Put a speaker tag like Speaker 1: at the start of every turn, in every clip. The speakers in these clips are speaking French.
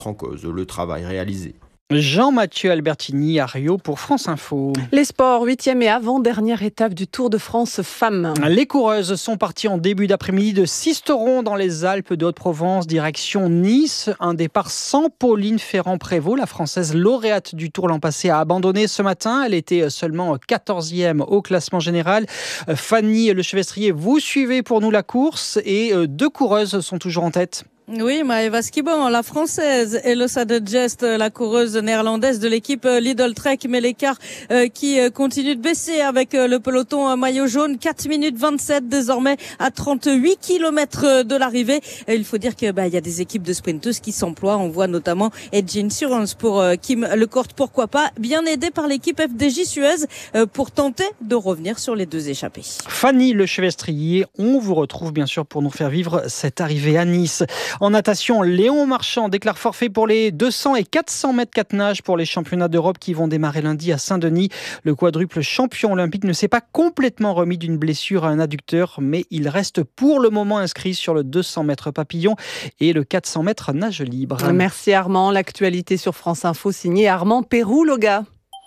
Speaker 1: en cause le travail réalisé.
Speaker 2: Jean-Mathieu Albertini à Rio pour France Info.
Speaker 3: Les sports, 8e et avant-dernière étape du Tour de France femmes.
Speaker 2: Les coureuses sont parties en début d'après-midi de Sisteron dans les Alpes de Haute-Provence, direction Nice. Un départ sans Pauline Ferrand-Prévot, la Française lauréate du Tour l'an passé, a abandonné ce matin. Elle était seulement 14e au classement général. Fanny Lechevestrier, vous suivez pour nous la course et 2 coureuses sont toujours en tête.
Speaker 4: Oui, Maëva Skibon, la française, et Elsa de Gest, la coureuse néerlandaise de l'équipe Lidl Trek, mais l'écart qui continue de baisser avec le peloton maillot jaune, 4 minutes 27 désormais à 38 km de l'arrivée. Il faut dire que il y a des équipes de sprinteuses qui s'emploient. On voit notamment Edge Insurance pour Kim Lecourt, pourquoi pas, bien aidé par l'équipe FDJ Suez pour tenter de revenir sur les 2 échappées.
Speaker 2: Fanny Lechevestrier, on vous retrouve bien sûr pour nous faire vivre cette arrivée à Nice. En natation, Léon Marchand déclare forfait pour les 200 et 400 mètres 4 nages pour les championnats d'Europe qui vont démarrer lundi à Saint-Denis. Le quadruple champion olympique ne s'est pas complètement remis d'une blessure à un adducteur, mais il reste pour le moment inscrit sur le 200 mètres papillon et le 400 mètres nage libre.
Speaker 3: Merci Armand. L'actualité sur France Info signée Armand Pérou-Loga.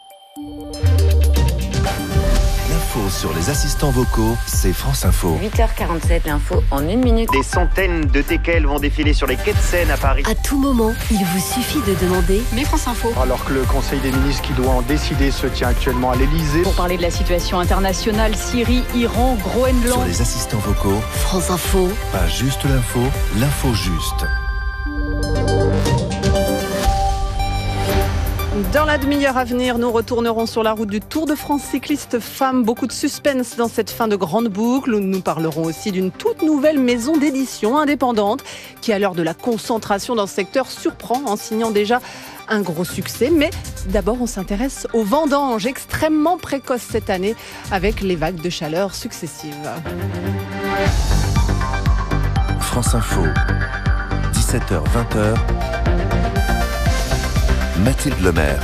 Speaker 5: Sur les assistants vocaux, c'est France Info.
Speaker 6: 8h47, l'info en 1 minute.
Speaker 7: Des centaines de teckels vont défiler sur les quais de Seine à Paris.
Speaker 6: À tout moment, il vous suffit de demander « Mais France Info ».
Speaker 8: Alors que le Conseil des ministres qui doit en décider se tient actuellement à l'Elysée.
Speaker 9: Pour parler de la situation internationale, Syrie, Iran, Groenland.
Speaker 5: Sur les assistants vocaux,
Speaker 6: France Info.
Speaker 5: Pas juste l'info, l'info juste.
Speaker 3: Dans la demi-heure à venir, nous retournerons sur la route du Tour de France cycliste femmes. Beaucoup de suspense dans cette fin de grande boucle. Nous parlerons aussi d'une toute nouvelle maison d'édition indépendante qui, à l'heure de la concentration dans ce secteur, surprend en signant déjà un gros succès. Mais d'abord, on s'intéresse aux vendanges extrêmement précoces cette année avec les vagues de chaleur successives.
Speaker 5: France Info, 17h-20h. Mathilde Lemaire.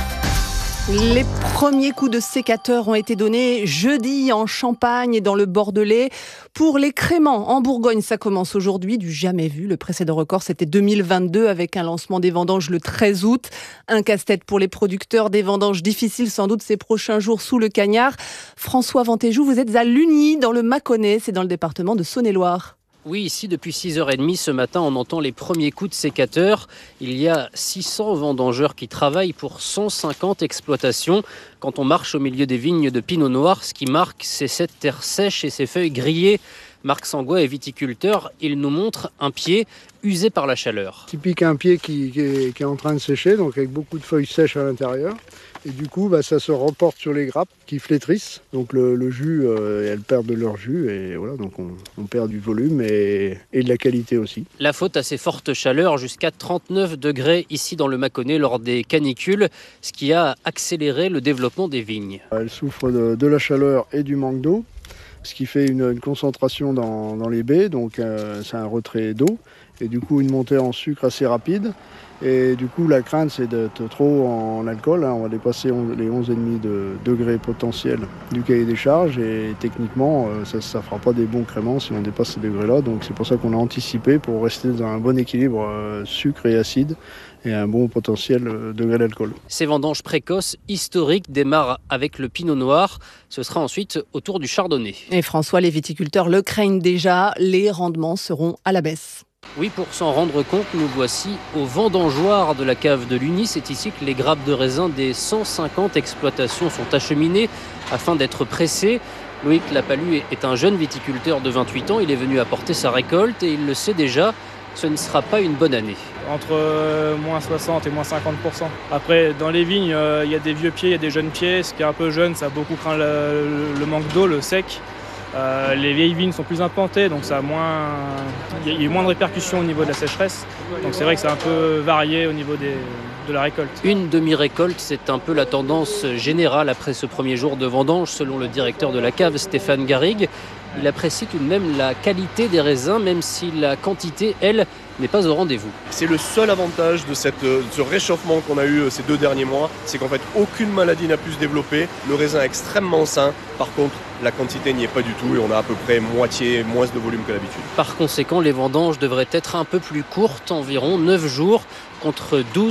Speaker 3: Les premiers coups de sécateur ont été donnés jeudi en Champagne et dans le Bordelais. Pour les créments, en Bourgogne, ça commence aujourd'hui, du jamais vu. Le précédent record, c'était 2022 avec un lancement des vendanges le 13 août. Un casse-tête pour les producteurs, des vendanges difficiles sans doute ces prochains jours sous le cagnard. François Ventéjou, vous êtes à Lugny, dans le Mâconnais, c'est dans le département de Saône-et-Loire.
Speaker 10: Oui, ici, depuis 6h30 ce matin, on entend les premiers coups de sécateur. Il y a 600 vendangeurs qui travaillent pour 150 exploitations. Quand on marche au milieu des vignes de Pinot Noir, ce qui marque, c'est cette terre sèche et ces feuilles grillées. Marc Sangois est viticulteur. Il nous montre un pied usé par la chaleur.
Speaker 11: Typique un pied qui est en train de sécher, donc avec beaucoup de feuilles sèches à l'intérieur. Et du coup, ça se reporte sur les grappes qui flétrissent. Donc le jus, elles perdent de leur jus et voilà, donc on perd du volume et de la qualité aussi.
Speaker 10: La faute à ces fortes chaleurs, jusqu'à 39 degrés ici dans le Mâconnais lors des canicules, ce qui a accéléré le développement des vignes.
Speaker 11: Elles souffrent de la chaleur et du manque d'eau, ce qui fait une concentration dans les baies, donc c'est un retrait d'eau et du coup une montée en sucre assez rapide. Et du coup, la crainte, c'est d'être trop en alcool. On va dépasser les 11,5 degrés potentiels du cahier des charges. Et techniquement, ça ne fera pas des bons créments si on dépasse ces degrés-là. Donc c'est pour ça qu'on a anticipé pour rester dans un bon équilibre sucre et acide et un bon potentiel degré d'alcool.
Speaker 10: Ces vendanges précoces historiques démarrent avec le Pinot Noir. Ce sera ensuite au tour du Chardonnay.
Speaker 3: Et François, les viticulteurs le craignent déjà. Les rendements seront à la baisse.
Speaker 10: Oui, pour s'en rendre compte, nous voici au vendangeoir de la cave de Lugny. C'est ici que les grappes de raisin des 150 exploitations sont acheminées afin d'être pressées. Loïc Lapalu est un jeune viticulteur de 28 ans. Il est venu apporter sa récolte et il le sait déjà, ce ne sera pas une bonne année.
Speaker 12: Entre moins 60 et moins 50%. Après, dans les vignes, il y a des vieux pieds, il y a des jeunes pieds. Ce qui est un peu jeune, ça a beaucoup craint le manque d'eau, le sec. Les vieilles vignes sont plus implantées, donc il y a eu moins de répercussions au niveau de la sécheresse. Donc c'est vrai que c'est un peu varié au niveau de la récolte.
Speaker 10: Une demi-récolte, c'est un peu la tendance générale après ce premier jour de vendange, selon le directeur de la cave, Stéphane Garrigue. Il apprécie tout de même la qualité des raisins, même si la quantité, elle, n'est pas au rendez-vous.
Speaker 13: C'est le seul avantage de ce réchauffement qu'on a eu ces 2 derniers mois, c'est qu'en fait aucune maladie n'a pu se développer, le raisin est extrêmement sain, par contre la quantité n'y est pas du tout et on a à peu près moins de volume que d'habitude.
Speaker 10: Par conséquent, les vendanges devraient être un peu plus courtes, environ 9 jours contre 12